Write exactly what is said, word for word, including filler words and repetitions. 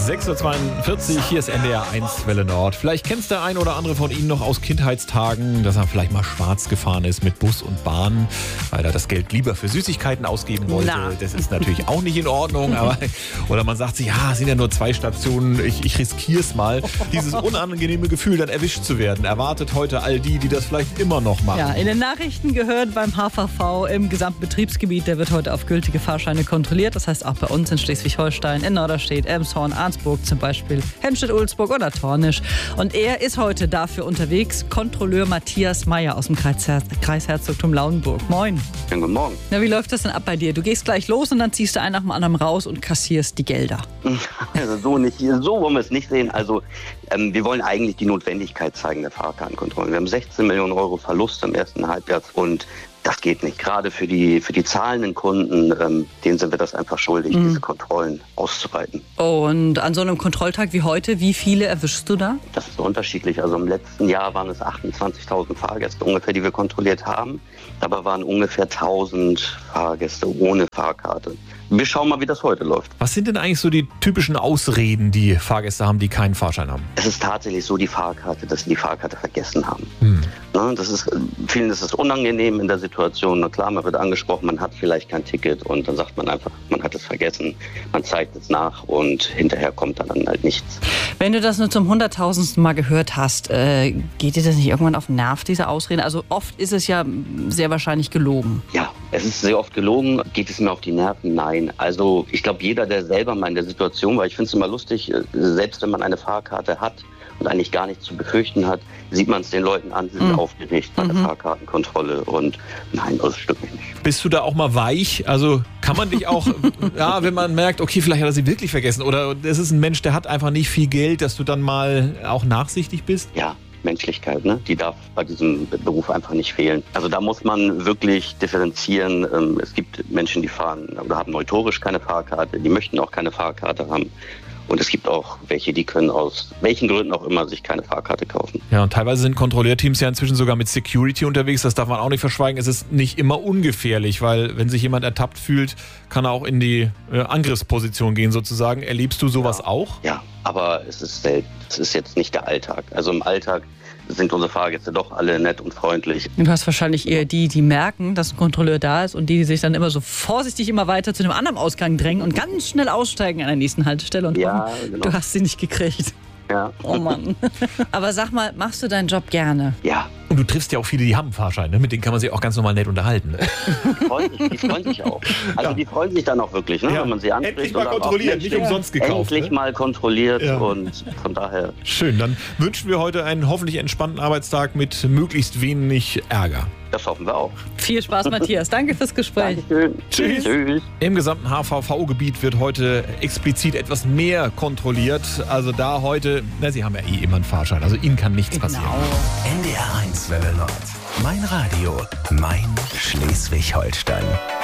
sechs Uhr zweiundvierzig, hier ist N D R eins Welle Nord. Vielleicht kennst der ein oder andere von Ihnen noch aus Kindheitstagen, dass er vielleicht mal schwarz gefahren ist mit Bus und Bahn, weil er das Geld lieber für Süßigkeiten ausgeben wollte. Na. Das ist natürlich auch nicht in Ordnung. Aber, oder man sagt sich, ja, es sind ja nur zwei Stationen, ich, ich riskiere es mal. Dieses unangenehme Gefühl, dann erwischt zu werden, erwartet heute all die, die das vielleicht immer noch machen. Ja, in den Nachrichten gehört beim H V V im gesamten Betriebsgebiet, der wird heute auf gültige Fahrscheine kontrolliert. Das heißt auch bei uns in Schleswig-Holstein, in Norderstedt, Elmshorn, Arnsburg zum Beispiel, Hemstedt-Ulzburg oder Tornisch. Und er ist heute dafür unterwegs, Kontrolleur Matthias Meyer aus dem Kreisher- Kreisherzogtum Lauenburg. Moin. Schönen guten Morgen. Na, wie läuft das denn ab bei dir? Du gehst gleich los und dann ziehst du einen nach dem anderen raus und kassierst die Gelder. Also so nicht, so wollen wir es nicht sehen. Also ähm, wir wollen eigentlich die Notwendigkeit zeigen der Fahrkartenkontrollen. Wir haben sechzehn Millionen Euro Verlust im ersten Halbjahr und das geht nicht. Gerade für die, für die zahlenden Kunden, ähm, denen sind wir das einfach schuldig, mhm. diese Kontrollen auszuweiten. Und an so einem Kontrolltag wie heute, wie viele erwischst du da? Das ist so unterschiedlich. Also im letzten Jahr waren es achtundzwanzigtausend Fahrgäste ungefähr, die wir kontrolliert haben. Dabei waren ungefähr tausend Fahrgäste ohne Fahrkarte. Wir schauen mal, wie das heute läuft. Was sind denn eigentlich so die typischen Ausreden, die Fahrgäste haben, die keinen Fahrschein haben? Es ist tatsächlich so die Fahrkarte, dass sie die Fahrkarte vergessen haben. Hm. Ne, das ist, vielen ist es unangenehm in der Situation. Na klar, man wird angesprochen, man hat vielleicht kein Ticket und dann sagt man einfach, man hat es vergessen. Man zeigt es nach und hinterher kommt dann halt nichts. Wenn du das nur zum hunderttausendsten Mal gehört hast, äh, geht dir das nicht irgendwann auf den Nerv, diese Ausreden? Also oft ist es ja sehr wahrscheinlich gelogen. Ja, es ist sehr oft gelogen. Geht es mir auf die Nerven? Nein. Also ich glaube, jeder, der selber mal in der Situation war, ich finde es immer lustig, selbst wenn man eine Fahrkarte hat und eigentlich gar nichts zu befürchten hat, sieht man es den Leuten an, sie sind mhm. aufgeregt bei der mhm. Fahrkartenkontrolle und nein, das stimmt mich nicht. Bist du da auch mal weich? Also kann man dich auch, ja, wenn man merkt, okay, vielleicht hat er sie wirklich vergessen oder es ist ein Mensch, der hat einfach nicht viel Geld, dass du dann mal auch nachsichtig bist? Ja. Menschlichkeit, ne? Die darf bei diesem Beruf einfach nicht fehlen. Also da muss man wirklich differenzieren. Es gibt Menschen, die fahren oder haben notorisch keine Fahrkarte, die möchten auch keine Fahrkarte haben. Und es gibt auch welche, die können aus welchen Gründen auch immer sich keine Fahrkarte kaufen. Ja, und teilweise sind Kontrolleurteams ja inzwischen sogar mit Security unterwegs. Das darf man auch nicht verschweigen. Es ist nicht immer ungefährlich, weil wenn sich jemand ertappt fühlt, kann er auch in die äh, Angriffsposition gehen sozusagen. Erlebst du sowas ja. auch? Ja, aber es ist selten. Es ist jetzt nicht der Alltag. Also im Alltag sind unsere Fahrgäste doch alle nett und freundlich. Du hast wahrscheinlich eher die, die merken, dass ein Kontrolleur da ist und die, die sich dann immer so vorsichtig immer weiter zu einem anderen Ausgang drängen und ganz schnell aussteigen an der nächsten Haltestelle und ja, hoffen, genau. du hast sie nicht gekriegt. Ja. Oh Mann. Aber sag mal, machst du deinen Job gerne? Ja. Und du triffst ja auch viele, die haben einen Fahrschein, ne? Mit denen kann man sich auch ganz normal nett unterhalten. Ne? Die freuen sich, die freuen sich auch. Also ja. die freuen sich dann auch wirklich, ne? Ja. wenn man sie anspricht. Endlich mal kontrolliert, nicht umsonst gekauft. Endlich ne? mal kontrolliert ja. und von daher... Schön, dann wünschen wir heute einen hoffentlich entspannten Arbeitstag mit möglichst wenig Ärger. Das hoffen wir auch. Viel Spaß, Matthias. Danke fürs Gespräch. Dankeschön. Tschüss. Tschüss. Im gesamten H V V-Gebiet wird heute explizit etwas mehr kontrolliert. Also da heute, na, Sie haben ja eh immer einen Fahrschein, also Ihnen kann nichts Genau. passieren. N D R eins Welle Nord. Mein Radio, mein Schleswig-Holstein.